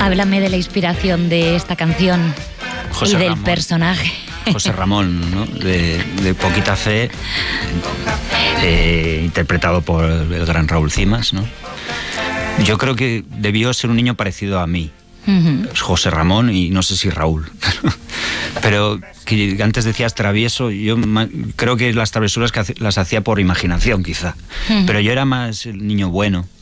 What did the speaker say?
Háblame de la inspiración de esta canción José y del Ramón. personaje. José Ramón, ¿no? de Poquita Fe, interpretado por el gran Raúl Cimas, ¿no? Yo creo que debió ser un niño parecido a mí. José Ramón y no sé si Raúl. Pero que antes decías travieso, yo creo que las travesuras las hacía por imaginación, quizá. Pero yo era más el niño bueno.